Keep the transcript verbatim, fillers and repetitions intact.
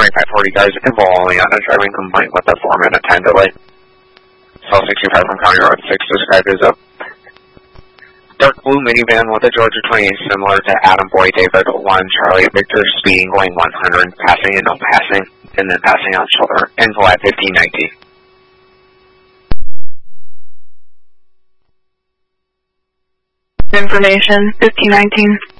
twenty-five forty guys involved on a driving complaint with a four minute time delay. Cell sixty-five from County Road six described as a dark blue minivan with a Georgia twenty-eight similar to Adam Boy David one Charlie Victor speeding going one hundred, passing and no passing, and then passing on shoulder. Info at fifteen nineteen. Information fifteen nineteen.